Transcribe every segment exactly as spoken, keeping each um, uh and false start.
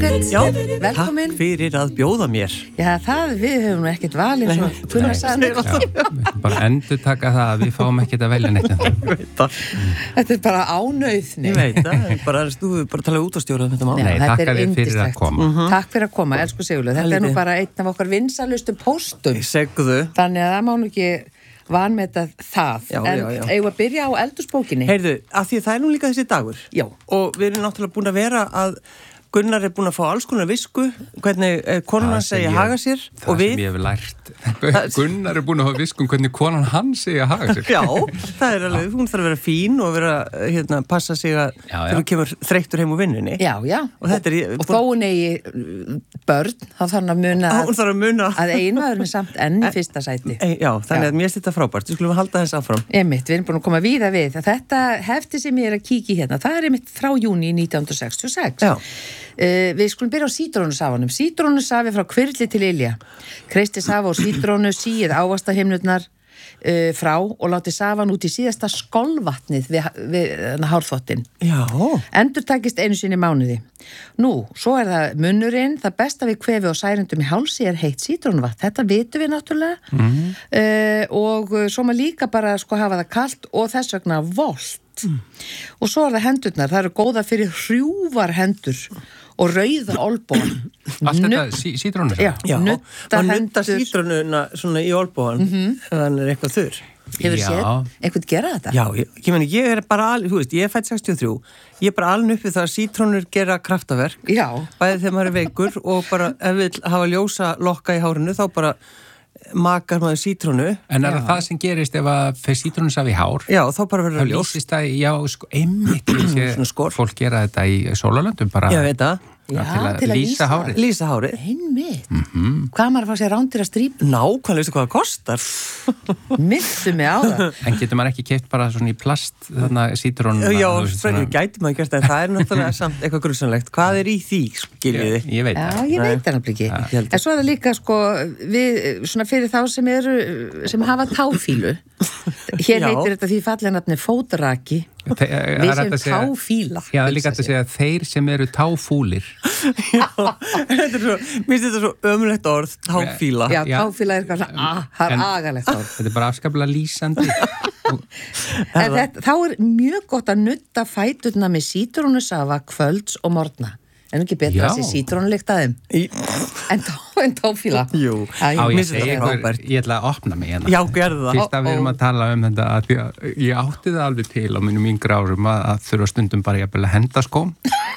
Margrét, Já, velkomin. Takk fyrir að bjóða mér. Já, það, við höfum ekkert valið svo Gunnar sagði. Bara endur taka það að við fáum ekkert að velja neitt. Ég veit það. Þetta er bara ánauðni. Ég veit það, bara þú bara tala út á stjórað þetta mál. Nei, takk þér fyrir að koma. Mm-hmm. Takk fyrir að koma, elsku Sigurlaug. Þetta er nú bara einn af okkar vinsalustu póstum. Segðu. Þannig að það má nú ekki vanmeta það. Já, en já, já. eigum að byrja á eldhúsbókinni. Heyrðu, af því að það er nú líka þessi dagur. Já. Og við erum náttúrulega búin að vera að Gunnar er búin að fá alls konar visku, hvernig konan hans segja haga sér. Það við, sem ég hef lært. Gunnar er búin að hafa visku um hvernig konan hans segja haga sér. Já, það er alveg, hún þarf að vera fín og vera, hérna, passa sig að þegar hún kemur þreyttur heim úr vinnunni. Já, já. Og, og, er, og þó hún eigi börn, þá þarf hann að muna að, að, muna. að eiginmaðurinn er samt enn í fyrsta sæti. E, já, þannig já. Að mér finnst þetta frábært. Við skulum halda þess áfram. Einmitt, við erum búin að koma víða við. Þetta hefti sem ég er að kíkja hérna, það er einmitt frá júní nítján hundruð sextíu og sex. Já. Uh, við skulum byrja á sítrónusafanum. Sítrónusafi frá Kvirli til Ylja. Kreisti safa og sítrónu, síið ávastahimnurnar uh, frá og láti safan út í síðasta skolvatnið við, við hárþvottin. Já. Endur takist einu sinni í mánuði. Nú, svo er það munnurinn, það besta við kvefi og særendum í hálsi er heitt sítrónuvatn. Þetta vitum við náttúrulega. Mm. Uh, og svo maður líka bara sko hafa það kalt og þess vegna volt. Mm. Og svo er það hendurnar, það eru góða fyrir hrjúvar hendur og rauða olbóan. Allt þetta sí, sítrónu? Já, já. Nutta hendur. Nutta sítrónuna svona í olbóan, mm-hmm. þannig er eitthvað þurr. Hefur séð einhvern gera þetta? Já, ég, ég meni, ég er bara alveg, þú veist, ég er fædd sextíu og þrjú, ég er bara alveg uppið það að sítrónur gera kraftaverk. Já. Bæði þegar maður er veikur og bara ef við hafa ljósa lokka í hárinu, þá bara makar maður sítrónu. En er já. Það sem gerist ef að fyrir sítrónu safi hár? Já, þá bara verður það ljós. Þá lýsist það, já, sko, einmitt, fólk gera þetta í sólarlöndum bara. Já, veit það. Já, til að, til að lýsa hárið. Lýsa hárið. Einmitt. Mm-hmm. Hvað maður að fá sér rándir að strípa? Nákvæmlega, veistu hvað það kostar? Myndu mig á það. En getur maður ekki keypt bara svona í plast þarna sítrónuna? Já, svona... gæti maður gert það, það er náttúrulega samt eitthvað grunsamlegt. Hvað er í því, skiljiði? Ég, ég veit það. Já, ég veit það náttúrulega ekki. En svo er það líka, sko, við, svona fyrir þá sem eru, sem hafa táfílu. Hér heitir þetta því fallega nafni fótaraki. Þe við sem táfíla. Já, það er líka að segja þeir sem eru táfúlir. Já, þetta er svo, mér finnst þetta svo ömulegt orð, táfíla. Já, táfíla er eitthvað svona, það er agalegt orð. Þetta er bara afskaplega lýsandi. En þetta, þá er mjög gott að nutta fæturna með sítrónusafa kvölds og morgna. En ekki betra að sé sítrónulykt að þeim. Í... En, tó, en tófíla. Jú. Á, ég segi ykkur, ég ætla að opna mig hérna. Já, gerðu það. Fyrst að við erum að tala um þetta að ég, ég átti það alveg til á mínum yngri árum að, að þurfa stundum bara jafnvel að henda skóm.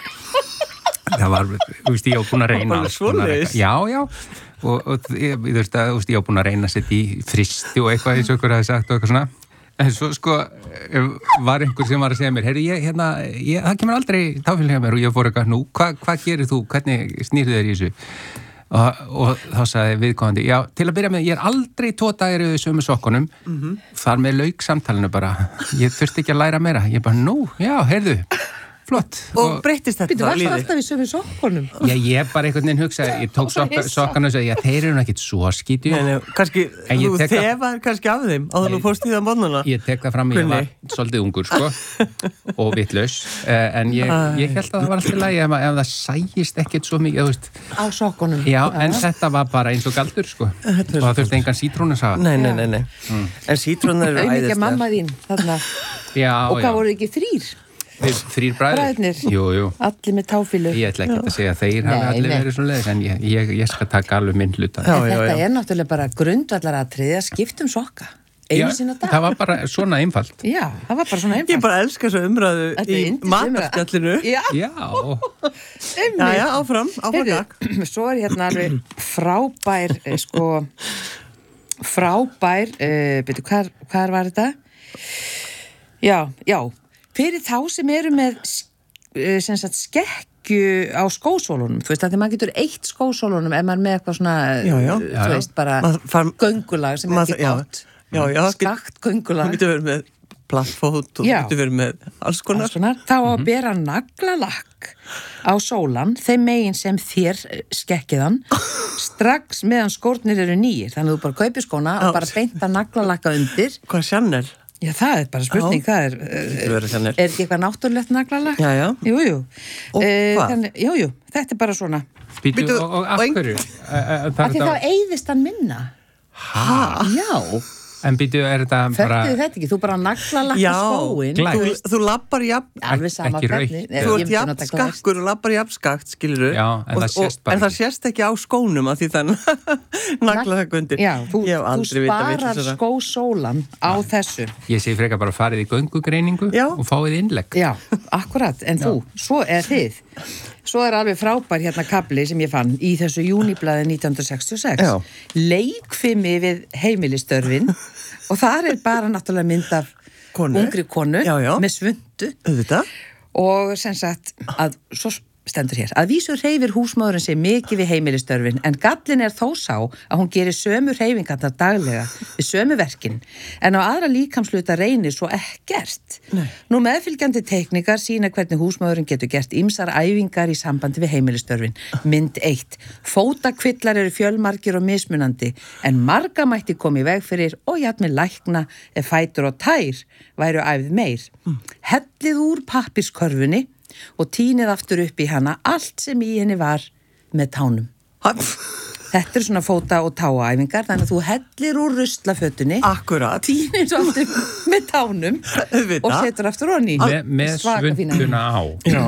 Það var, þú veist, ég á búin að reyna alls konar eitthvað. Já, já. Og, og ég, þú veist, að, þú veist, ég á búin að reyna að setja í fristi og eitthvað eins og ykkur hafi sagt og eitthvað svona. En svo sko var einhver sem var að segja mér, heyrðu ég, hérna, ég, það kemur aldrei táfíl hjá mér og ég fór eitthvað, nú, hvað hva gerir þú, hvernig snýrðu þér í þessu? Og, og þá sagði viðkomandi, já, til að byrja með, ég er aldrei tvo dagir yfir sömu sokkunum, mm-hmm. þar með lauk samtalinu bara, ég þurfti ekki að læra meira, ég bara, nú, já, heyrðu, flott. Og, og breyttist þetta þá lífið? Þú varst alltaf í sömu sokkunum. Já, ég bara einhvern veginn hugsaði, ég tók sokka, sokkana og sagði, já, þeir eru ekkert svo skítið. Nei, nei, kannski, þú þefaði kannski af þeim á það þú fórst í það mótnuna. Ég tek það fram, ég var svolítið ungur, sko, og vitlaus, en ég, ég held að það var alltaf lægi ef, ef það sæjist ekkert svo mikið, þú veist. Á sokkunum. Já, en þetta var bara eins og galdur, sko, og það þurfti engan sítrónusafa. Nei, nei, nei, nei. Mm. En sítrónur eru æðislegar. Auðvitað mamma þín, þarna. Já, og hvað voru ekki þrýr? Þrýr bræður? Bræðurnir. Jú, jú. Allir með táfílu. Ég ætla ekki að segja að þeir hafi allir verið svo leiðis, en ég, ég, ég skal taka alveg minn hluta. Já, já, þetta já. Er náttúrulega bara grundvallaratriði að skiptum sokka. Einu sinna dag. Það var bara svona einfalt. Já, það var bara svona einfalt. Ég bara elska svo umræðu í matarspjallinu. Já. Já. Já, já, áfram, áfram takk. Svo er hérna alveg frábær, sko, frábær, uh, byrju, hvar, hvar var þetta? Já, já. Fyrir þá sem eru með sem sagt, skekkju á skósólunum, þú veist, að því maður getur eitt skósólunum ef maður er með eitthvað svona, já, já. þú veist, bara far, göngulag sem er ekki gott. Já, já, skakt göngulag. Það getur verið með plattfót og það getur verið með alls konar. Alls konar. Þá að bera naglalakk á sólan, þeim megin sem þér skekkiðan, strax meðan skórnir eru nýjir. Þannig að þú bara kaupir skóna og bara beint að naglalakka undir. Hvað Chanel? Já, það er bara spurning, já. Það er, er, er ekki eitthvað náttúrulegt naglalag? Já, já. Jú, jú. Og e, hvað? Þannig, jú, jú, þetta er bara svona. Býtu, og, og af hverju? Af því þá eyðist hann minna. Hæ? Já. En býtu, er þetta bara... Föttuðu þetta ekki, þú bara naglalakka skóin. Já, þú, þú lappar jafn... Alveg sama hvernig. Þú ert jafn skakkur og lappar jafn skakt, skilur Já, en það sést bara En það sést ekki á skónum að því þannig naglalakka undir. Já, þú, þú sparar skósólan á þessu. Ég segi frekar bara farið í göngugreiningu Já. Og fáið innlegg. Já, akkurat, en Já. Þú, svo er þið. Svo er alveg frábær hérna kabli sem ég fann í þessu júniblaði nítján hundruð sextíu og sex. Já. Leikfimi við heimilistörfin og þar er bara náttúrulega mynd af konu. Ungri konu já, já. Með svundu. Þetta? Og sem sagt að svo stendur hér. Að vísu hreyfir húsmóðurinn sig mikið við heimilistörfin en gallin er þó sá að hún gerir sömu hreyfingarnar daglega við sömu verkin en á aðra líkamsluta reynir svo ekkert. Nei. Nú meðfylgjandi teikningar sína hvernig húsmóðurinn getur gert ýmsar æfingar í sambandi við heimilistörfin. Mynd eitt. Fótakvillar eru fjölmargir og mismunandi en marga mætti komi í veg fyrir og jafnvel lækna ef fætur og tær væru æfð meir. Mm. Hellið úr pappírskörfunni og tínið aftur upp í hana allt sem í henni var með tánum. Þetta er svona fóta- og táæfingar, þannig að þú hellir úr ruslafötunni, Akkurat. Tínir svo aftur með tánum og setur aftur honni. Me, með svunduna á.